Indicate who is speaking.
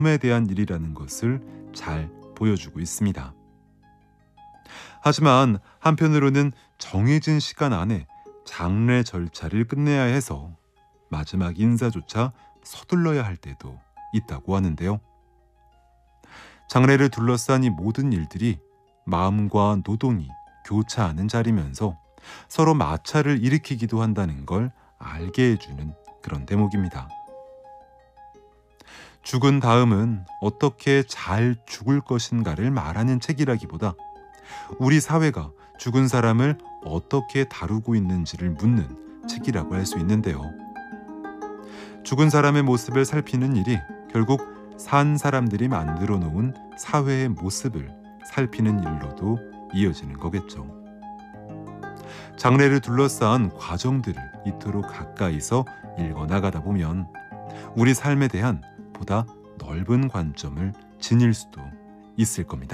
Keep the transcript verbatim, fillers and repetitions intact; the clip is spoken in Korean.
Speaker 1: 에 대한 일이라는 것을 잘 보여주고 있습니다. 하지만 한편으로는 정해진 시간 안에 장례 절차를 끝내야 해서 마지막 인사조차 서둘러야 할 때도 있다고 하는데요. 장례를 둘러싼 이 모든 일들이 마음과 노동이 교차하는 자리면서 서로 마찰을 일으키기도 한다는 걸 알게 해주는 그런 대목입니다. 죽은 다음은 어떻게 잘 죽을 것인가를 말하는 책이라기보다 우리 사회가 죽은 사람을 어떻게 다루고 있는지를 묻는 책이라고 할 수 있는데요. 죽은 사람의 모습을 살피는 일이 결국 산 사람들이 만들어 놓은 사회의 모습을 살피는 일로도 이어지는 거겠죠. 장례를 둘러싼 과정들을 이토록 가까이서 읽어나가다 보면 우리 삶에 대한 보다 넓은 관점을 지닐 수도 있을 겁니다.